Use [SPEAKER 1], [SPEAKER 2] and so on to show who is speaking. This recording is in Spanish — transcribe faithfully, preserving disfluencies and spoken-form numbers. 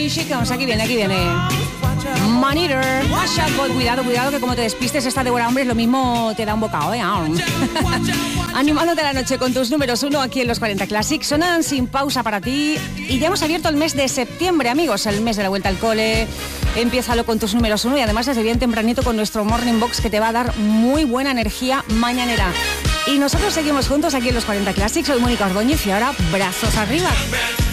[SPEAKER 1] Chickens, aquí viene, aquí viene. Maneater, cuidado, cuidado, que como te despistes esta de buena hombre, lo mismo te da un bocado, ¿eh? Animándote la noche con tus números uno aquí en los cuarenta Classic. Sonan sin pausa para ti y ya hemos abierto el mes de septiembre, amigos, el mes de la vuelta al cole. Empiézalo con tus números uno y además desde bien tempranito con nuestro Morning Box que te va a dar muy buena energía mañanera. Y nosotros seguimos juntos aquí en los cuarenta Classic. Soy Mónica Ordóñez y ahora brazos arriba.